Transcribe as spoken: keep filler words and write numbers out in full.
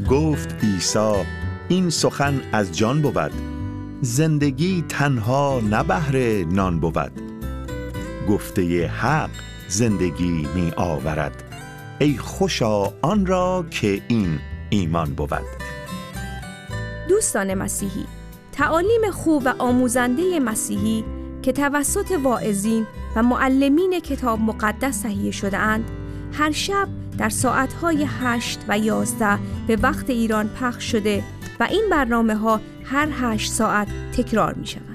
گفت عیسی این سخن از جان بود، زندگی تنها نه بهر نان بود. گفته حق زندگی می آورد، ای خوشا آن را که این ایمان بود. دوستان مسیحی، تعالیم خوب و آموزنده مسیحی که توسط واعظین و معلمین کتاب مقدس تهیه شده اند، هر شب در ساعتهای هشت و یازده به وقت ایران پخش شده و این برنامه ها هر هشت ساعت تکرار می شود.